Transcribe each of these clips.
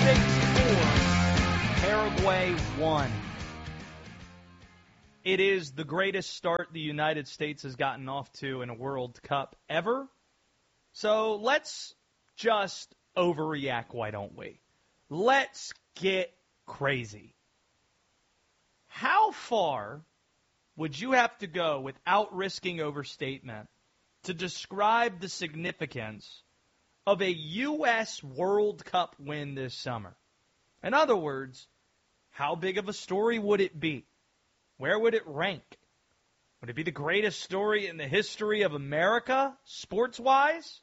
States 4, Paraguay 1. It is the greatest start the United States has gotten off to in a World Cup ever. So let's just overreact, why don't we? Let's get crazy. How far would you have to go without risking overstatement to describe the significance of a U.S. World Cup win this summer? In other words, how big of a story would it be? Where would it rank? Would it be the greatest story in the history of America, sports-wise?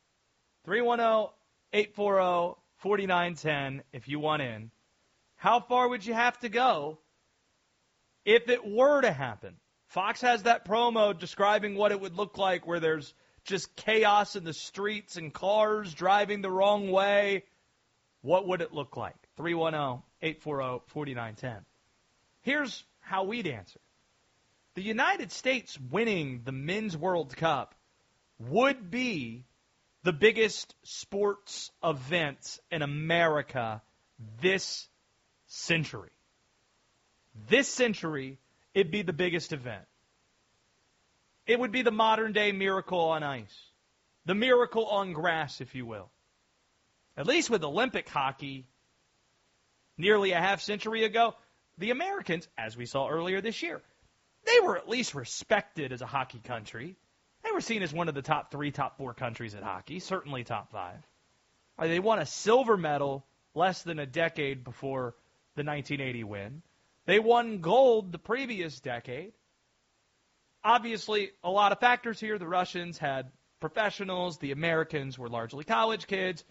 310-840-4910 if you want in. How far would you have to go if it were to happen? Fox has that promo describing what it would look like where there's just chaos in the streets and cars driving the wrong way. What would it look like? 310-840-4910. Here's how we'd answer. The United States winning the Men's World Cup would be the biggest sports event in America this century. This century, it'd be the biggest event. It would be the modern-day Miracle on Ice. The Miracle on Grass, if you will. At least with Olympic hockey, nearly a half century ago, the Americans, as we saw earlier this year, they were at least respected as a hockey country. They were seen as one of the top 3, top 4 countries at hockey, certainly top 5. They won a silver medal less than a decade before the 1980 win. They won gold the previous decade. Obviously, a lot of factors here. The Russians had professionals. The Americans were largely college kids.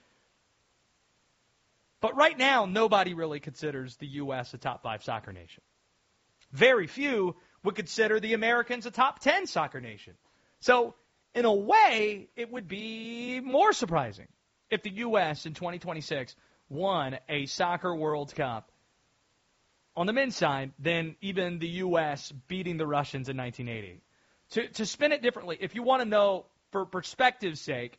But right now, nobody really considers the U.S. a top 5 soccer nation. Very few would consider the Americans a top 10 soccer nation. So, in a way, it would be more surprising if the U.S. in 2026 won a soccer World Cup on the men's side than even the U.S. beating the Russians in 1980. To spin it differently, if you want to know, for perspective's sake,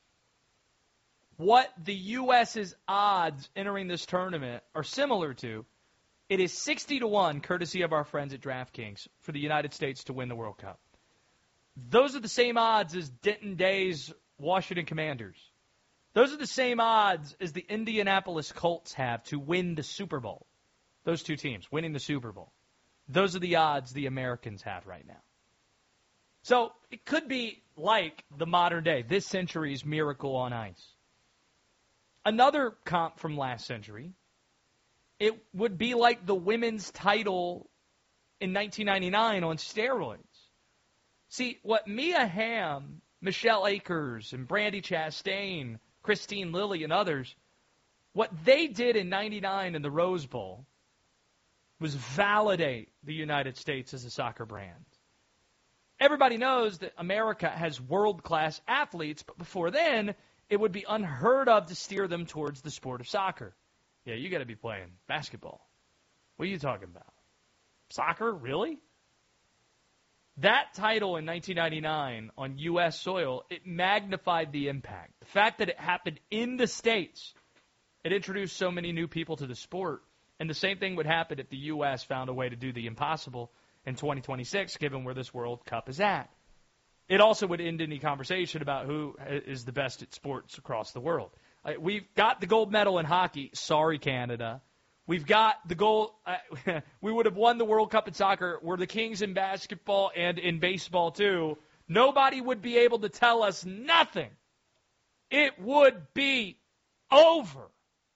what the U.S.'s odds entering this tournament are similar to, it is 60-1, courtesy of our friends at DraftKings, for the United States to win the World Cup. Those are the same odds as Denton Day's Washington Commanders. Those are the same odds as the Indianapolis Colts have to win the Super Bowl. Those two teams, winning the Super Bowl. Those are the odds the Americans have right now. So it could be like the modern day, this century's Miracle on Ice. Another comp from last century, it would be like the women's title in 1999 on steroids. See, what Mia Hamm, Michelle Akers, and Brandi Chastain, Christine Lilly, and others, what they did in 99 in the Rose Bowl was validate the United States as a soccer brand. Everybody knows that America has world-class athletes, but before then, it would be unheard of to steer them towards the sport of soccer. Yeah, you got to be playing basketball. What are you talking about? Soccer? Really? That title in 1999 on U.S. soil, it magnified the impact. The fact that it happened in the States, it introduced so many new people to the sport. And the same thing would happen if the U.S. found a way to do the impossible in 2026, given where this World Cup is at. It also would end any conversation about who is the best at sports across the world. We've got the gold medal in hockey. Sorry, Canada. We've got the gold. We would have won the World Cup in soccer. We're the kings in basketball and in baseball, too. Nobody would be able to tell us nothing. It would be over.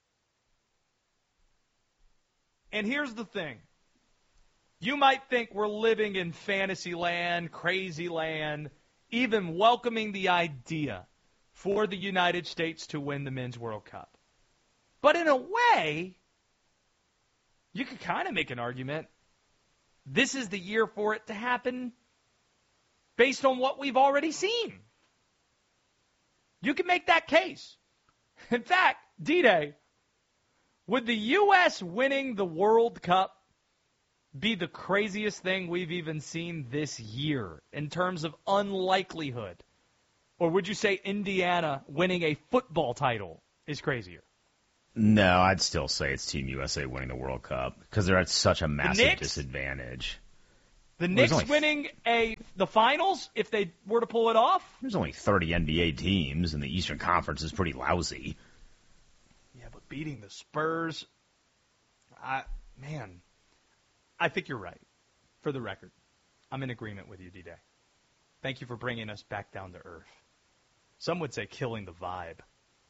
And here's the thing. You might think we're living in fantasy land, crazy land, even welcoming the idea for the United States to win the Men's World Cup. But in a way, you could kind of make an argument. This is the year for it to happen based on what we've already seen. You can make that case. In fact, D-Day, would the U.S. winning the World Cup be the craziest thing we've even seen this year in terms of unlikelihood? Or would you say Indiana winning a football title is crazier? No, I'd still say it's Team USA winning the World Cup because they're at such a massive disadvantage. The Knicks winning the finals if they were to pull it off? There's only 30 NBA teams, and the Eastern Conference is pretty lousy. Yeah, but beating the Spurs, I think you're right. For the record, I'm in agreement with you, D-Day. Thank you for bringing us back down to earth. Some would say killing the vibe.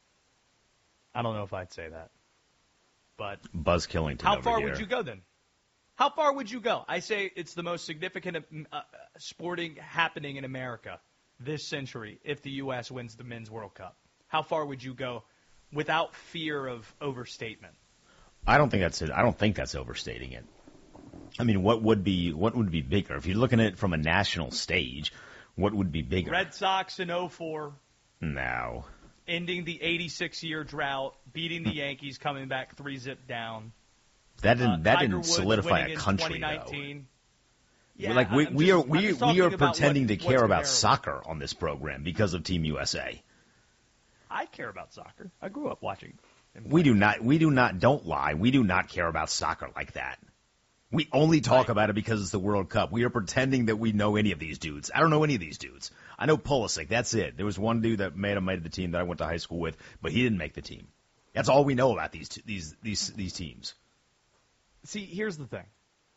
I don't know if I'd say that. But Buzz Killington. How far would you go then? How far would you go? I say it's the most significant sporting happening in America this century if the U.S. wins the Men's World Cup. How far would you go without fear of overstatement? I don't think that's it. I don't think that's overstating it. I mean, what would be bigger? If you're looking at it from a national stage, what would be bigger? Red Sox in 2004. No. Ending the 86-year drought, beating the Yankees, coming back 3-0 down. That didn't solidify a country, though. Yeah, like we are pretending to care about soccer on this program because of Team USA. I care about soccer. I grew up watching. We do not. Don't lie. We do not care about soccer like that. We only talk about it because it's the World Cup. We are pretending that we know any of these dudes. I don't know any of these dudes. I know Pulisic. That's it. There was one dude that made the team that I went to high school with, but he didn't make the team. That's all we know about these teams. See, here's the thing.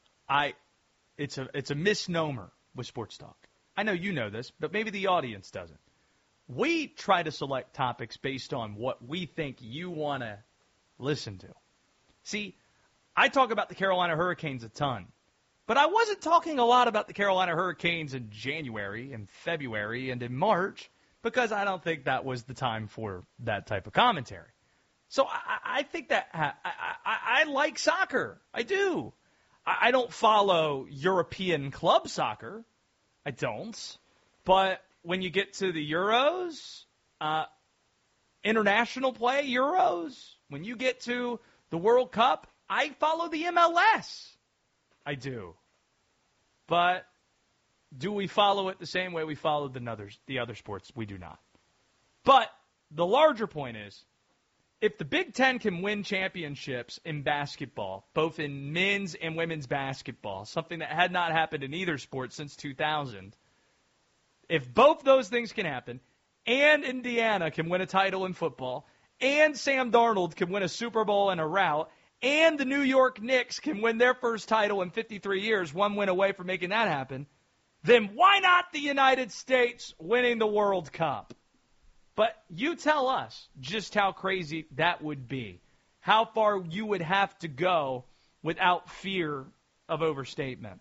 It's a misnomer with sports talk. I know you know this, but maybe the audience doesn't. We try to select topics based on what we think you want to listen to. See, I talk about the Carolina Hurricanes a ton, but I wasn't talking a lot about the Carolina Hurricanes in January and February and in March because I don't think that was the time for that type of commentary. So I think that I like soccer. I do. I don't follow European club soccer. I don't. But when you get to the Euros, international play, Euros, when you get to the World Cup, I follow the MLS. I do. But do we follow it the same way we follow the other sports? We do not. But the larger point is, if the Big Ten can win championships in basketball, both in men's and women's basketball, something that had not happened in either sport since 2000, if both those things can happen, and Indiana can win a title in football, and Sam Darnold can win a Super Bowl and a rout, and the New York Knicks can win their first title in 53 years, one win away from making that happen, then why not the United States winning the World Cup? But you tell us just how crazy that would be, how far you would have to go without fear of overstatement.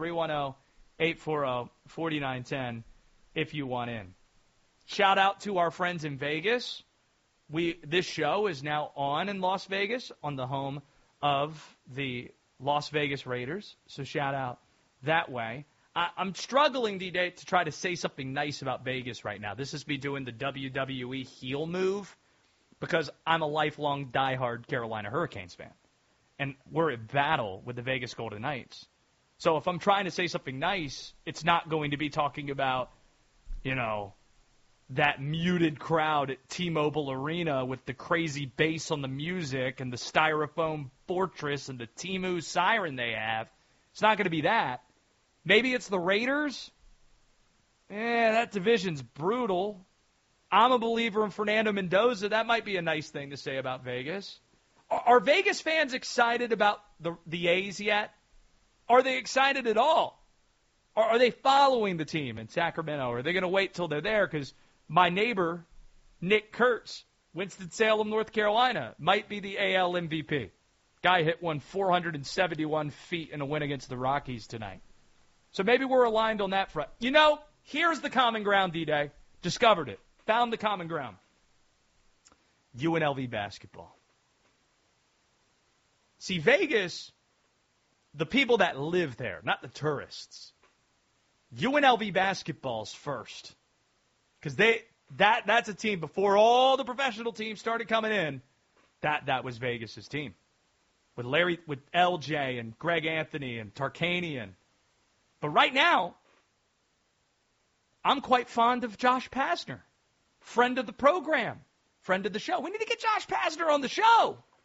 310-840-4910 if you want in. Shout out to our friends in Vegas. This show is now on in Las Vegas, on the home of the Las Vegas Raiders. So shout out that way. I'm struggling, D-Day, to try to say something nice about Vegas right now. This is me doing the WWE heel move because I'm a lifelong diehard Carolina Hurricanes fan. And we're at battle with the Vegas Golden Knights. So if I'm trying to say something nice, it's not going to be talking about, that muted crowd at T-Mobile Arena with the crazy bass on the music and the styrofoam fortress and the Temu siren they have. It's not going to be that. Maybe it's the Raiders. That division's brutal. I'm a believer in Fernando Mendoza. That might be a nice thing to say about Vegas. Are Vegas fans excited about the A's yet? Are they excited at all? Or are they following the team in Sacramento? Or are they going to wait till they're there? Because my neighbor, Nick Kurtz, Winston-Salem, North Carolina, might be the AL MVP. Guy hit one 471 feet in a win against the Rockies tonight. So maybe we're aligned on that front. Here's the common ground, D-Day. Discovered it. Found the common ground. UNLV basketball. See, Vegas, the people that live there, not the tourists. UNLV basketball's first. Because that's a team, before all the professional teams started coming in, that was Vegas' team. With LJ and Greg Anthony and Tarkanian. But right now, I'm quite fond of Josh Pastner, friend of the program, friend of the show. We need to get Josh Pastner on the show.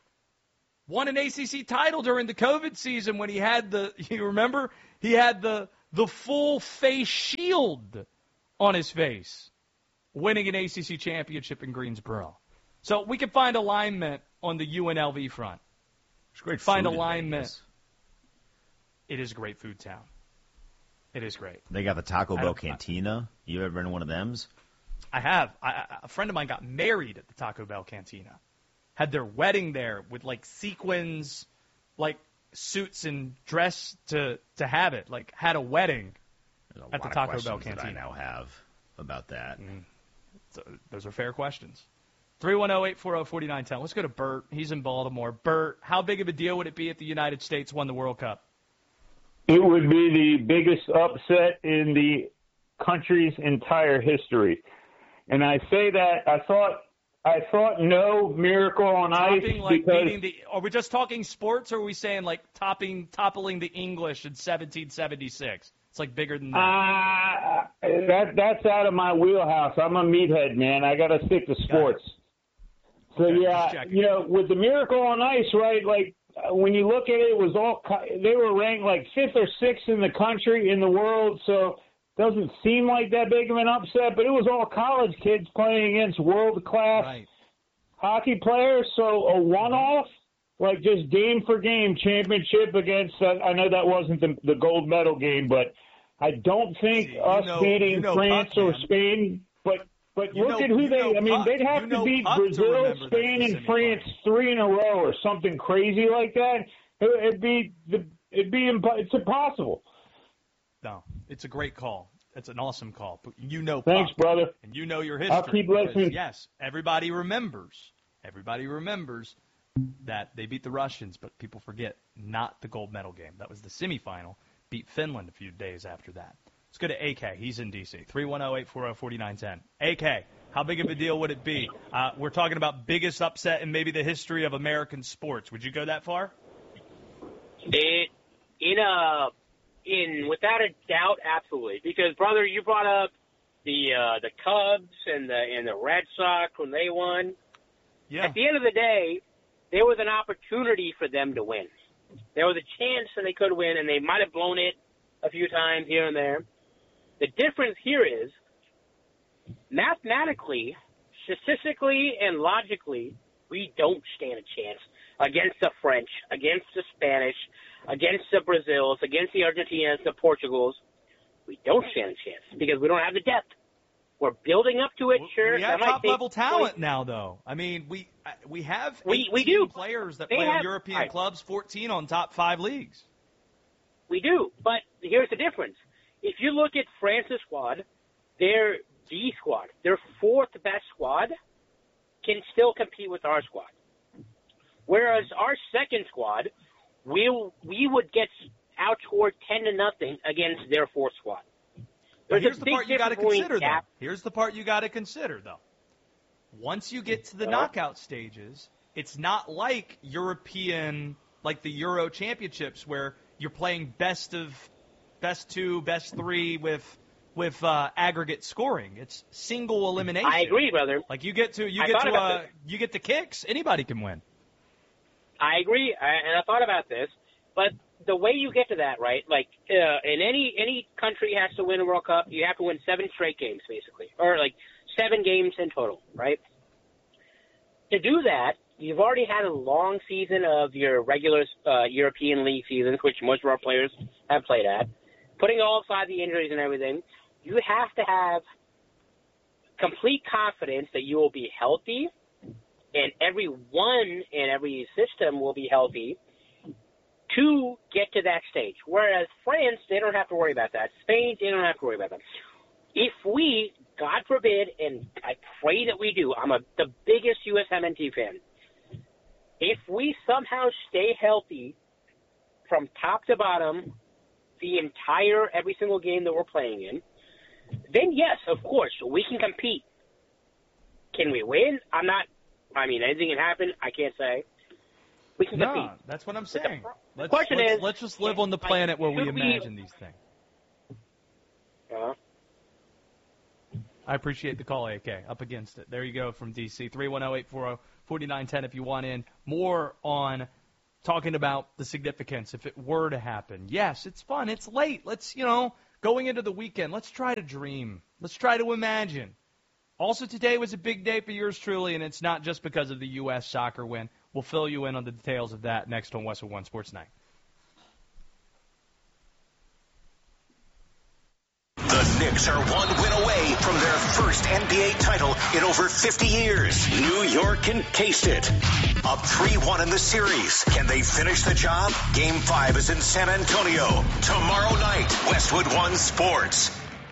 won an ACC title during the COVID season when he had you remember? He had the full face shield on his face, winning an ACC championship in Greensboro. So we can find alignment on the UNLV front. There's great find food in alignment. Vegas. It is a great food town. It is great. They got the Taco Bell Cantina. You ever been to one of them's? I have. A friend of mine got married at the Taco Bell Cantina. Had their wedding there with like sequins, like suits and dress to have it. Like had a wedding at the Taco Bell Cantina. That I now have about that. So those are fair questions. 310-840-4910. Let's go to Bert. He's in Baltimore. Bert, how big of a deal would it be if the United States won the World Cup? It would be the biggest upset in the country's entire history. And I say that I thought no Miracle on Ice because are we just talking sports, or are we saying like toppling the English in 1776? It's like bigger than that. That's out of my wheelhouse. I'm a meathead, man. I got to stick to sports. So yeah, with the Miracle on Ice, right? Like when you look at it, they were ranked like 5th or 6th in the country, in the world. So doesn't seem like that big of an upset, but it was all college kids playing against world-class hockey players. So a one-off, like just game for game championship against, I know that wasn't the gold medal game, but I don't think beating France or Spain, but look at who they'd have to beat Brazil, Spain, and France 3 in a row or something crazy like that. It's impossible. No, it's a great call. It's an awesome call. But Thanks, brother. And you know your history. I'll keep listening. Yes, everybody remembers that they beat the Russians, but people forget not the gold medal game. That was the semifinal. Beat Finland a few days after that. Let's go to AK. He's in D.C. 310-840-4910. AK, how big of a deal would it be? We're talking about biggest upset in maybe the history of American sports. Would you go that far? Without a doubt, absolutely. Because, brother, you brought up the Cubs and the Red Sox when they won. Yeah. At the end of the day, there was an opportunity for them to win. There was a chance that they could win, and they might have blown it a few times here and there. The difference here is, mathematically, statistically, and logically, we don't stand a chance against the French, against the Spanish, against the Brazils, against the Argentinas, the Portugals. We don't stand a chance because we don't have the depth. We're building up to it, sure. We have top-level talent now, though. I mean, we have 18 players that play on European clubs, 14 on top 5 leagues. We do, but here's the difference. If you look at France's squad, their D squad, their 4th best squad, can still compete with our squad. Whereas our second squad, we would get outscored 10-0 against their 4th squad. Here's the part you got to consider, though. Here's the part you got to consider, though. Once you get to the knockout stages, it's not like European, like the Euro Championships, where you're playing best 2, best 3 with aggregate scoring. It's single elimination. I agree, brother. Like you get the kicks. Anybody can win. I agree, and I thought about this, but the way you get to that, right? Like in any country has to win a World Cup, you have to win 7 straight games, basically, or like 7 games in total, right? To do that, you've already had a long season of your regular European League seasons, which most of our players have played at. Putting all aside the injuries and everything, you have to have complete confidence that you will be healthy, and everyone in every system will be healthy to get to that stage. Whereas France, they don't have to worry about that. Spain, they don't have to worry about that. If we, God forbid, and I pray that we do, I'm the biggest USMNT fan. If we somehow stay healthy from top to bottom every single game that we're playing in, then yes, of course, we can compete. Can we win? Anything can happen. I can't say. We can compete. That's what I'm saying. Let's just live on the planet where we imagine these things. I appreciate the call, AK. Up against it. There you go from D.C. 310-840-4910 if you want in. More on talking about the significance if it were to happen. Yes, it's fun. It's late. Let's, going into the weekend, let's try to dream. Let's try to imagine. Also, today was a big day for yours truly, and it's not just because of the U.S. soccer win. We'll fill you in on the details of that next on Westwood One Sports Night. The Knicks are one win away from their first NBA title in over 50 years. New York can taste it. Up 3-1 in the series. Can they finish the job? Game 5 is in San Antonio. Tomorrow night, Westwood One Sports.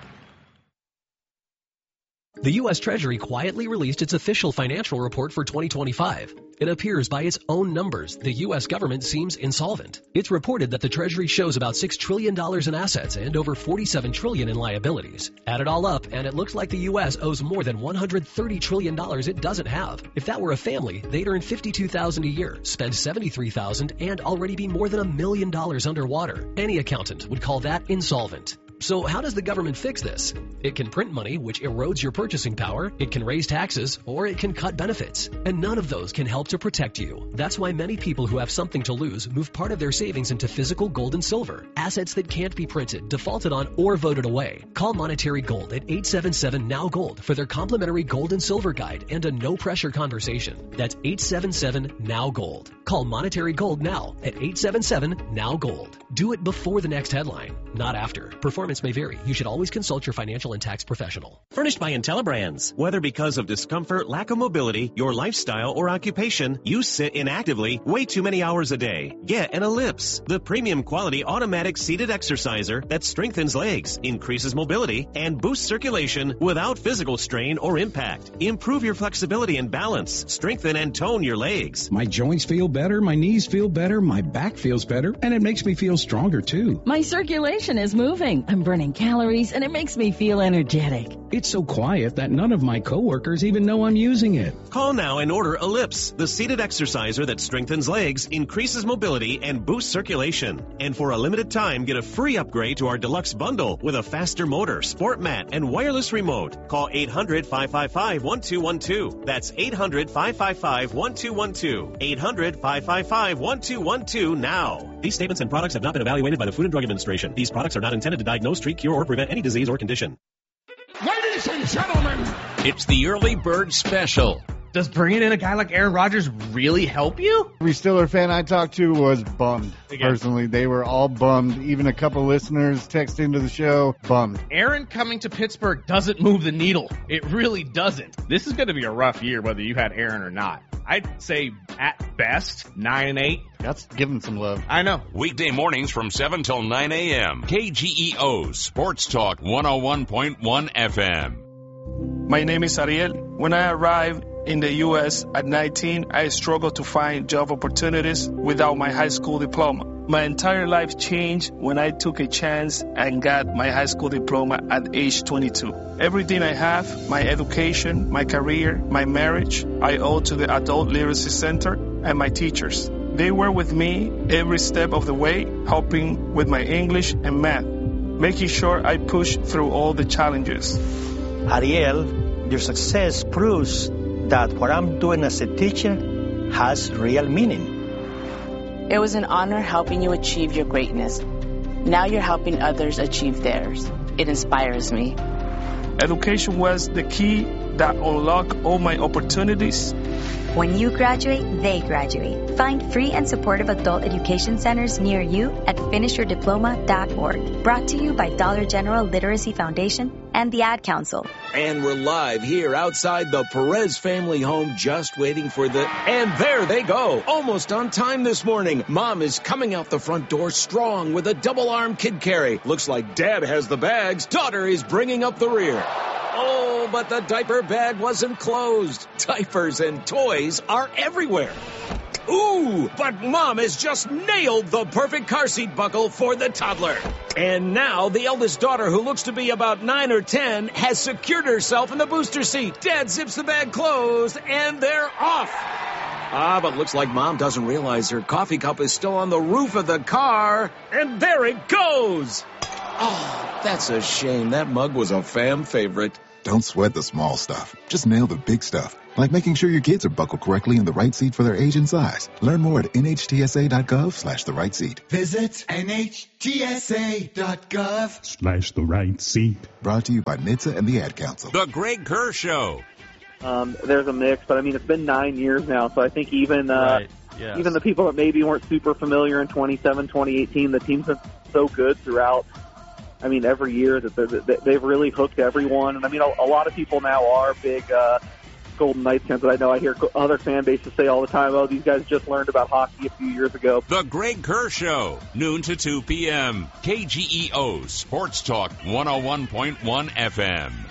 The U.S. Treasury quietly released its official financial report for 2025. It appears by its own numbers the U.S. government seems insolvent. It's reported that the Treasury shows about $6 trillion in assets and over $47 trillion in liabilities. Add it all up, and it looks like the U.S. owes more than $130 trillion it doesn't have. If that were a family, they'd earn $52,000 a year, spend $73,000, and already be more than $1 million underwater. Any accountant would call that insolvent. So how does the government fix this? It can print money, which erodes your purchasing power, it can raise taxes, or it can cut benefits. And none of those can help to protect you. That's why many people who have something to lose move part of their savings into physical gold and silver, assets that can't be printed, defaulted on, or voted away. Call Monetary Gold at 877-NOW-GOLD for their complimentary gold and silver guide and a no-pressure conversation. That's 877-NOW-GOLD. Call Monetary Gold now at 877-NOW-GOLD. Do it before the next headline, not after. Performance may vary. You should always consult your financial and tax professional. Furnished by IntelliBrands. Whether because of discomfort, lack of mobility, your lifestyle, or occupation, you sit inactively way too many hours a day. Get an Ellipse, the premium quality automatic seated exerciser that strengthens legs, increases mobility, and boosts circulation without physical strain or impact. Improve your flexibility and balance. Strengthen and tone your legs. My joints feel better, my knees feel better, my back feels better, and it makes me feel stronger too. My circulation is moving. I'm burning calories, and it makes me feel energetic. It's so quiet that none of my coworkers even know I'm using it. Call now and order Ellipse, the seated exerciser that strengthens legs, increases mobility, and boosts circulation. And for a limited time, get a free upgrade to our deluxe bundle with a faster motor, sport mat, and wireless remote. Call 800-555-1212. That's 800-555-1212. 800-555-1212 now. These statements and products have not been evaluated by the Food and Drug Administration. These products are not intended to diagnose, treat, cure, or prevent any disease or condition. Ladies and gentlemen, it's the Early Bird Special. Does bringing in a guy like Aaron Rodgers really help you? Every Steeler fan I talked to was bummed. Personally, they were all bummed. Even a couple listeners texting to the show, bummed. Aaron coming to Pittsburgh doesn't move the needle. It really doesn't. This is going to be a rough year, whether you had Aaron or not. I'd say at best 9-8. That's giving some love. I know. Weekday mornings from 7 till 9 a.m. KGEO Sports Talk 101.1 FM. My name is Ariel. When I arrived in the U.S. at 19, I struggled to find job opportunities without my high school diploma. My entire life changed when I took a chance and got my high school diploma at age 22. Everything I have, my education, my career, my marriage, I owe to the Adult Literacy Center and my teachers. They were with me every step of the way, helping with my English and math, making sure I pushed through all the challenges. Ariel, your success proves that what I'm doing as a teacher has real meaning. It was an honor helping you achieve your greatness. Now you're helping others achieve theirs. It inspires me. Education was the key that unlocked all my opportunities. When you graduate, they graduate. Find free and supportive adult education centers near you at finishyourdiploma.org. Brought to you by Dollar General Literacy Foundation and the Ad Council. And we're live here outside the Perez family home, just waiting for the... And there they go, almost on time this morning. Mom is coming out the front door strong with a double-arm kid carry. Looks like Dad has the bags. Daughter is bringing up the rear. Oh, but the diaper bag wasn't closed. Diapers and toys are everywhere. Ooh, but Mom has just nailed the perfect car seat buckle for the toddler. And now the eldest daughter, who looks to be about 9 or 10, has secured herself in the booster seat. Dad zips the bag closed, and they're off. But looks like Mom doesn't realize her coffee cup is still on the roof of the car. And there it goes. Oh, that's a shame. That mug was a fan favorite. Don't sweat the small stuff. Just nail the big stuff. like making sure your kids are buckled correctly in the right seat for their age and size. Learn more at nhtsa.gov/the right seat. Visit nhtsa.gov/the right seat. Brought to you by NHTSA and the Ad Council. The Greg Kerr Show. There's a mix, but I mean, it's been 9 years now, so I think even even the people that maybe weren't super familiar in 2018, the team's been so good throughout. I mean, every year that they've really hooked everyone, and I mean, a lot of people now are big Golden Knights fans. But I know I hear other fan bases say all the time, "Oh, these guys just learned about hockey a few years ago." The Greg Kerr Show, noon to 2 p.m. KGEO Sports Talk 101.1 FM.